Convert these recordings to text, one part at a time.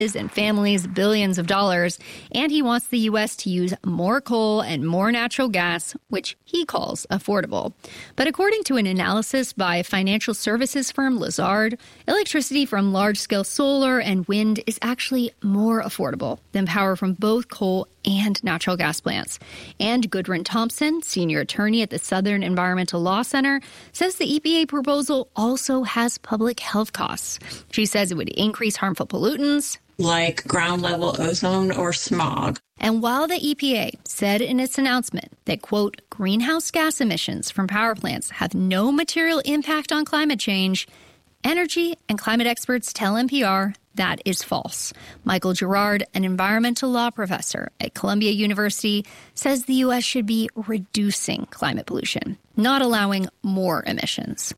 and families billions of dollars, and he wants the U.S. to use more coal and more natural gas, which he calls affordable. But according to an analysis by financial services firm Lazard, electricity from large-scale solar and wind is actually more affordable than power from both coal and natural gas plants. And Gudrun Thompson, senior attorney at the Southern Environmental Law Center, says the EPA proposal also has public health costs. She says it would increase harmful pollutants like ground level ozone or smog. And while the EPA said in its announcement that, quote, greenhouse gas emissions from power plants have no material impact on climate change, energy and climate experts tell NPR that is false. Michael Girard, an environmental law professor at Columbia University, says the U.S. should be reducing climate pollution, not allowing more emissions.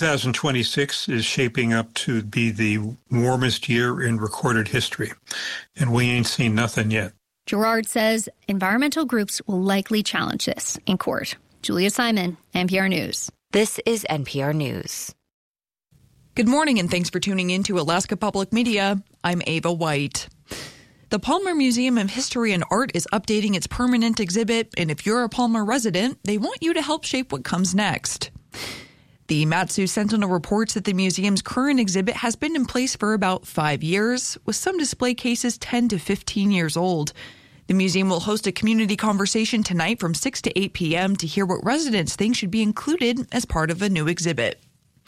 2026 is shaping up to be the warmest year in recorded history, and we ain't seen nothing yet. Girard says environmental groups will likely challenge this in court. Julia Simon, NPR News. This is NPR News. Good morning, and thanks for tuning in to Alaska Public Media. I'm Ava White. The Palmer Museum of History and Art is updating its permanent exhibit, and if you're a Palmer resident, they want you to help shape what comes next. The Mat-Su Sentinel reports that the museum's current exhibit has been in place for about 5 years, with some display cases 10 to 15 years old. The museum will host a community conversation tonight from 6 to 8 p.m. to hear what residents think should be included as part of a new exhibit.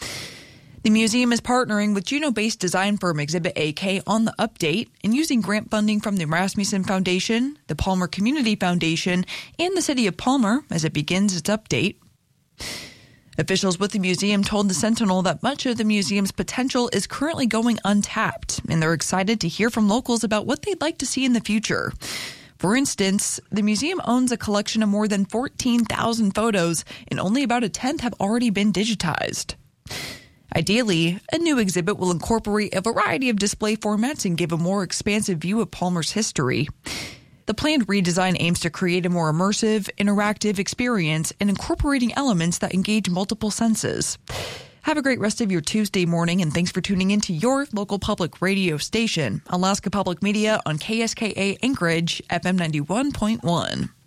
The museum is partnering with Juneau-based design firm Exhibit AK on the update and using grant funding from the Rasmussen Foundation, the Palmer Community Foundation, and the City of Palmer as it begins its update. Officials with the museum told the Sentinel that much of the museum's potential is currently going untapped, and they're excited to hear from locals about what they'd like to see in the future. For instance, the museum owns a collection of more than 14,000 photos, and only about a tenth have already been digitized. Ideally, a new exhibit will incorporate a variety of display formats and give a more expansive view of Palmer's history. The planned redesign aims to create a more immersive, interactive experience and incorporating elements that engage multiple senses. Have a great rest of your Tuesday morning, and thanks for tuning in to your local public radio station, Alaska Public Media on KSKA Anchorage, FM 91.1.